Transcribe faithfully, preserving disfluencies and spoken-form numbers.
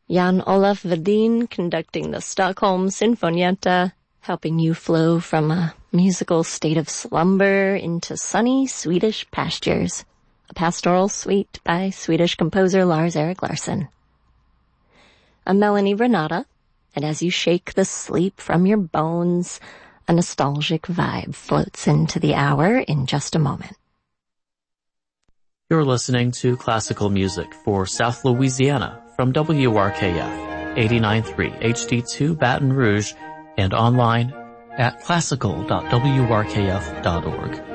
Jan Olaf Vedin conducting the Stockholm Sinfonietta, helping you flow from a musical state of slumber into sunny Swedish pastures. A pastoral suite by Swedish composer Lars-Erik Larsson. A Melanie Renata, and as you shake the sleep from your bones, a nostalgic vibe floats into the hour in just a moment. You're listening to classical music for South Louisiana from W R K F eighty-nine point three H D two Baton Rouge and online at classical dot w r k f dot org.